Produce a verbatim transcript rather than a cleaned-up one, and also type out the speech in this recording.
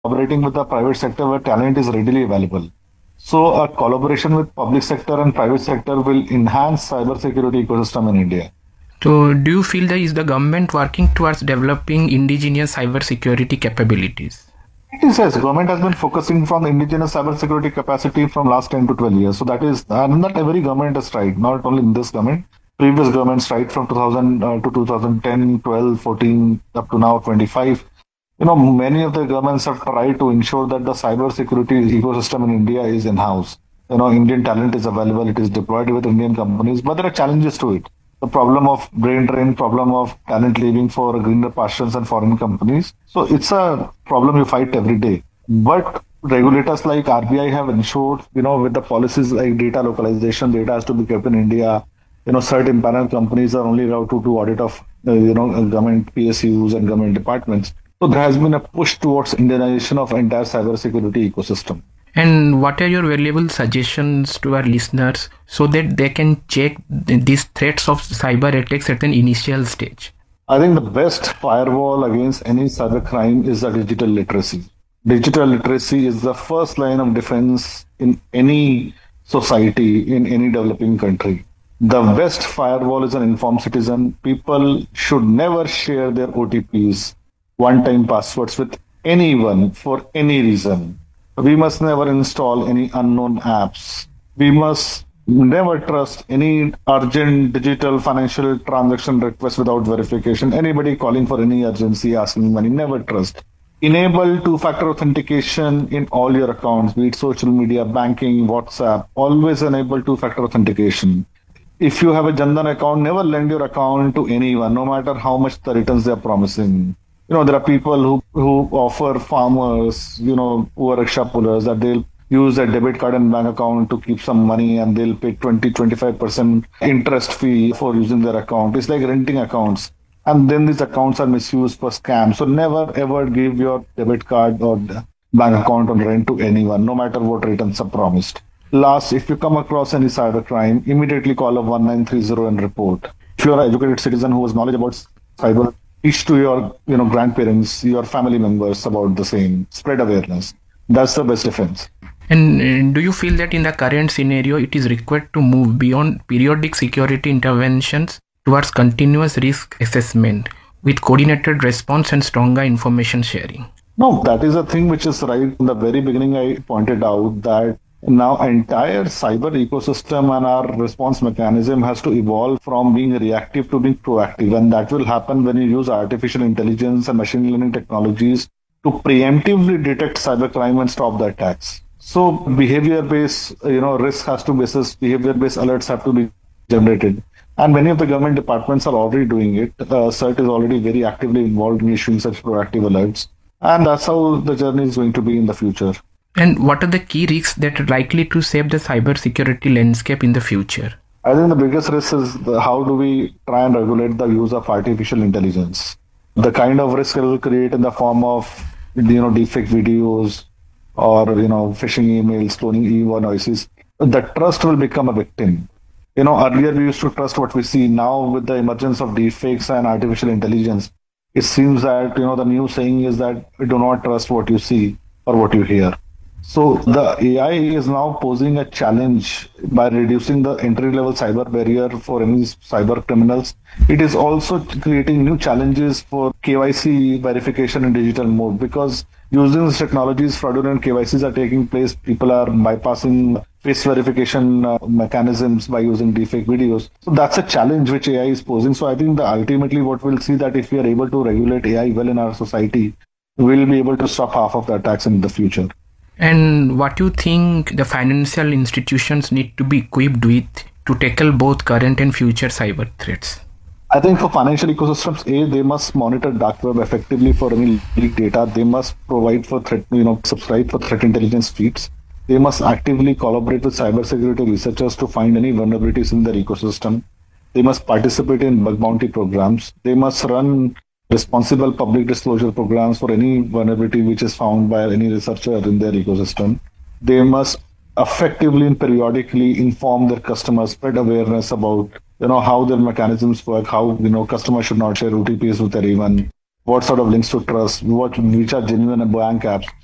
collaborating with the private sector where talent is readily available. So a collaboration with public sector and private sector will enhance cybersecurity ecosystem in India. So do you feel that is the government working towards developing indigenous cybersecurity capabilities? It is, yes. Government has been focusing from indigenous cybersecurity capacity from last ten to twelve years. So that is, and not every government has tried, not only in this government. Previous governments tried from two thousand uh, to two thousand ten, twelve, fourteen, up to now twenty-five. You know, many of the governments have tried to ensure that the cybersecurity ecosystem in India is in-house. You know, Indian talent is available, it is deployed with Indian companies, but there are challenges to it. The problem of brain drain, problem of talent leaving for greener pastures and foreign companies. So it's a problem you fight every day. But regulators like R B I have ensured, you know, with the policies like data localization, data has to be kept in India. You know, certain panel companies are only allowed to do audit of, uh, you know, government P S Us and government departments. So there has been a push towards Indianization of entire cybersecurity ecosystem. And what are your valuable suggestions to our listeners so that they can check these threats of cyber attacks at an initial stage? I think the best firewall against any cyber crime is the digital literacy. Digital literacy is the first line of defense in any society, in any developing country. The best firewall is an informed citizen. People should never share their O T Ps, one-time passwords with anyone for any reason. We must never install any unknown apps. We must never trust any urgent digital financial transaction request without verification. Anybody calling for any urgency, asking money, never trust. Enable two-factor authentication in all your accounts, be it social media, banking, WhatsApp. Always enable two-factor authentication. If you have a Jandan account, never lend your account to anyone, no matter how much the returns they are promising. You know, there are people who, who offer farmers, you know, who are rickshaw pullers, that they'll use a debit card and bank account to keep some money and they'll pay twenty, twenty-five percent interest fee for using their account. It's like renting accounts. And then these accounts are misused for scams. So never ever give your debit card or bank account on rent to anyone, no matter what returns are promised. Last, if you come across any cyber crime, immediately call up one nine three zero and report. If you're an educated citizen who has knowledge about cyber, teach to your, you know, grandparents, your family members about the same. Spread awareness. That's the best defense. And uh, do you feel that in the current scenario, it is required to move beyond periodic security interventions towards continuous risk assessment with coordinated response and stronger information sharing? No, that is a thing which is right. In the very beginning, I pointed out that now entire cyber ecosystem and our response mechanism has to evolve from being reactive to being proactive. And that will happen when you use artificial intelligence and machine learning technologies to preemptively detect cybercrime and stop the attacks. So behavior-based, you know, risk has to basis, behavior-based alerts have to be generated. And many of the government departments are already doing it. Uh, CERT is already very actively involved in issuing such proactive alerts. And that's how the journey is going to be in the future. And what are the key risks that are likely to shape the cybersecurity landscape in the future? I think the biggest risk is the, how do we try and regulate the use of artificial intelligence? The kind of risk it will create in the form of, you know, deepfake videos or, you know, phishing emails, cloning e-voices. The trust will become a victim. You know, earlier we used to trust what we see. Now with the emergence of deepfakes and artificial intelligence, it seems that, you know, the new saying is that do not trust what you see or what you hear. So the A I is now posing a challenge by reducing the entry-level cyber barrier for any cyber criminals. It is also creating new challenges for K Y C verification in digital mode, because using these technologies, fraudulent K Y Cs are taking place. People are bypassing face verification uh, mechanisms by using deepfake videos. So that's a challenge which A I is posing. So I think that ultimately what we'll see that if we are able to regulate A I well in our society, we'll be able to stop half of the attacks in the future. And what do you think the financial institutions need to be equipped with to tackle both current and future cyber threats? I think for financial ecosystems, A, they must monitor dark web effectively for any leaked data. They must provide for threat, you know, subscribe for threat intelligence feeds. They must actively collaborate with cybersecurity researchers to find any vulnerabilities in their ecosystem. They must participate in bug bounty programs. They must run responsible public disclosure programs for any vulnerability which is found by any researcher in their ecosystem. They must effectively and periodically inform their customers, spread awareness about, you know, how their mechanisms work, how, you know, customers should not share O T Ps with anyone, what sort of links to trust, what which are genuine and blank apps.